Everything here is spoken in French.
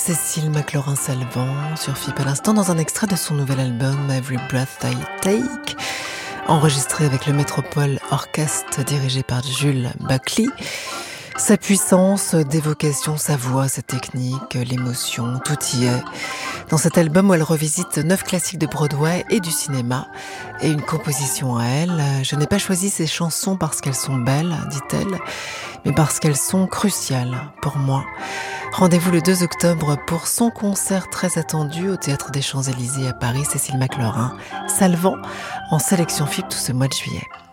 Cécile McLaurin-Salvant sur FIP à l'instant dans un extrait de son nouvel album Every Breath I Take, enregistré avec le Métropole Orchestre dirigé par Jules Buckley. Sa puissance d'évocation, sa voix, sa technique, l'émotion, tout y est. Dans cet album où elle revisite 9 classiques de Broadway et du cinéma et une composition à elle. Je n'ai pas choisi ces chansons parce qu'elles sont belles, dit-elle, mais parce qu'elles sont cruciales pour moi. Rendez-vous le 2 octobre pour son concert très attendu au Théâtre des Champs-Élysées à Paris, Cécile McLaurin-Salvant en sélection FIP tout ce mois de juillet.